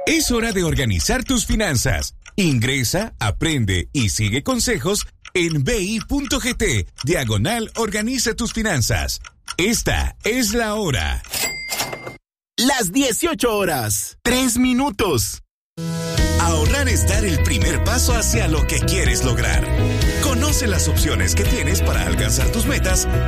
Es hora de organizar tus finanzas. Ingresa, aprende y sigue consejos en bi.gt/organiza tus finanzas. Esta es la hora. Las 18 horas, 3 minutos. Ahorrar es dar el primer paso hacia lo que quieres lograr. Conoce las opciones que tienes para alcanzar tus metas